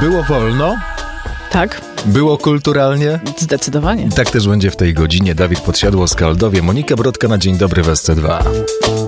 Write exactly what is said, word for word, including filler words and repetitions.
Było wolno? Tak. Było kulturalnie? Zdecydowanie. Tak też będzie w tej godzinie. Dawid Podsiadło, Skaldowie, Monika Brodka na Dzień Dobry w S C dwa.